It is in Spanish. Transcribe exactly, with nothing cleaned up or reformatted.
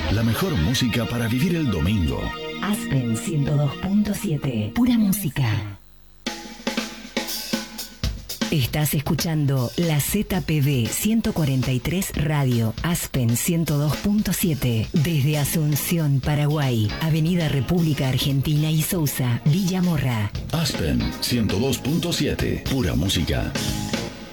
La mejor música para vivir el domingo. Aspen ciento dos punto siete. Pura música. Estás escuchando la Z P B ciento cuarenta y tres Radio Aspen ciento dos punto siete desde Asunción, Paraguay, Avenida República Argentina y Sousa, Villa Morra. Aspen ciento dos punto siete. Pura música.